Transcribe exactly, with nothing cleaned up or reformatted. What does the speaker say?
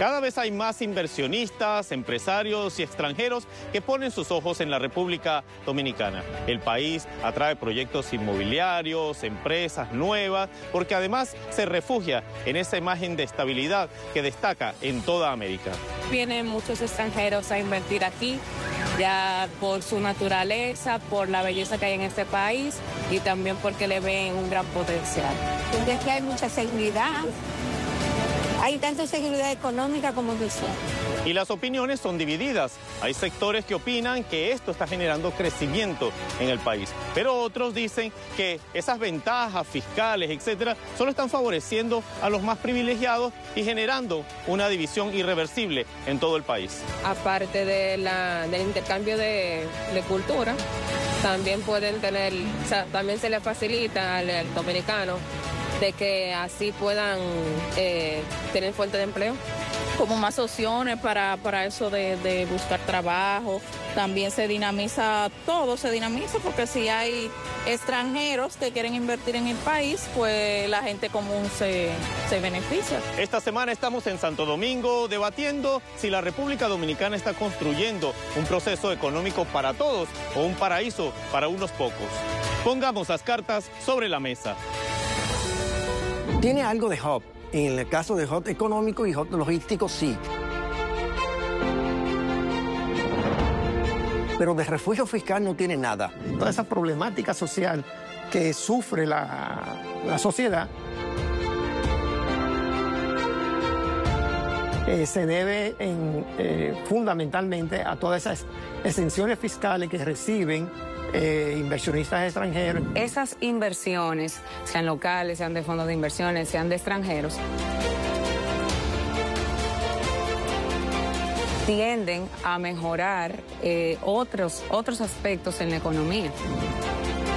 Cada vez hay más inversionistas, empresarios y extranjeros que ponen sus ojos en la República Dominicana. El país atrae proyectos inmobiliarios, empresas nuevas, porque además se refugia en esa imagen de estabilidad que destaca en toda América. Vienen muchos extranjeros a invertir aquí, ya por su naturaleza, por la belleza que hay en este país y también porque le ven un gran potencial. Es que hay mucha seguridad. Hay tanto seguridad económica como visual. Y las opiniones son divididas. Hay sectores que opinan que esto está generando crecimiento en el país, pero otros dicen que esas ventajas fiscales, etcétera, solo están favoreciendo a los más privilegiados y generando una división irreversible en todo el país. Aparte de la, del intercambio de, de cultura, también pueden tener, o sea, también se les facilita al, al dominicano de que así puedan eh, tener fuente de empleo. Como más opciones para, para eso de, de buscar trabajo. También se dinamiza todo, se dinamiza porque si hay extranjeros que quieren invertir en el país, pues la gente común se, se beneficia. Esta semana estamos en Santo Domingo debatiendo si la República Dominicana está construyendo un proceso económico para todos o un paraíso para unos pocos. Pongamos las cartas sobre la mesa. Tiene algo de hub. En el caso de hub económico y hub logístico, sí. Pero de refugio fiscal no tiene nada. Toda esa problemática social que sufre la, la sociedad eh, se debe en, eh, fundamentalmente a todas esas exenciones fiscales que reciben Eh, inversionistas extranjeros. Esas inversiones, sean locales, sean de fondos de inversiones, sean de extranjeros, tienden a mejorar eh, otros, otros aspectos en la economía.